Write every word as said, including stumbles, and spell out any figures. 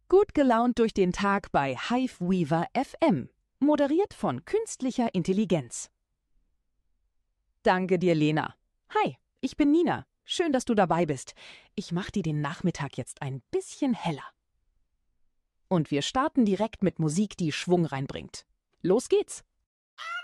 Gut gelaunt durch den Tag bei Hive Weaver F M, moderiert von künstlicher Intelligenz. Danke dir, Lena. Hi, ich bin Nina. Schön, dass du dabei bist. Ich mach dir den Nachmittag jetzt ein bisschen heller. Und wir starten direkt mit Musik, die Schwung reinbringt. Los geht's!